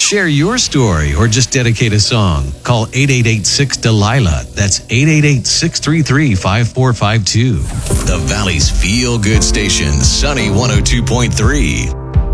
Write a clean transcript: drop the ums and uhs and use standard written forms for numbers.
Share your story or just dedicate a song. Call 888-6-DELILA. That's 888-633-5452. The Valley's feel-good station, Sunny 102.3.